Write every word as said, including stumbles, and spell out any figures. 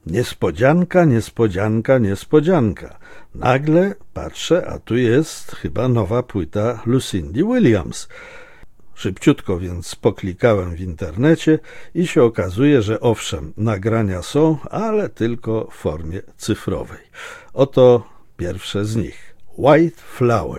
Niespodzianka, niespodzianka, niespodzianka. Nagle patrzę, a tu jest chyba nowa płyta Lucindy Williams. Szybciutko więc poklikałem w internecie i się okazuje, że owszem, nagrania są, ale tylko w formie cyfrowej. Oto pierwsze z nich. White Flower.